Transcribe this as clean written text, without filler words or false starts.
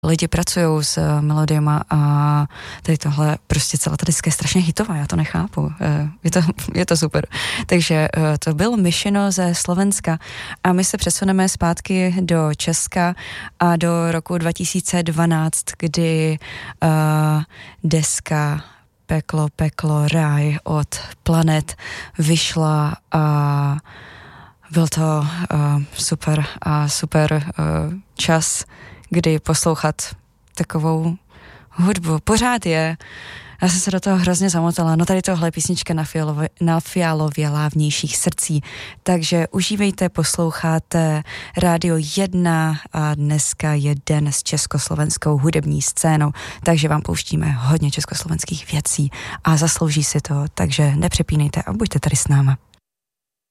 lidi pracují s melodiema a tady tohle prostě celá ta diska je strašně hitová, já to nechápu. Je to super. Takže to byl Myšino ze Slovenska a my se přesuneme zpátky do Česka a do roku 2012, kdy deska Peklo, ráj od Planet vyšla a byl to super čas, kdy poslouchat takovou hudbu. Pořád je. Já jsem se do toho hrozně zamotala. No tady tohle je písnička na fialově lávnějších srdcí. Takže užívejte, posloucháte Rádio 1 a dneska je den s československou hudební scénou, takže vám pouštíme hodně československých věcí a zaslouží si to, takže nepřepínejte a buďte tady s náma.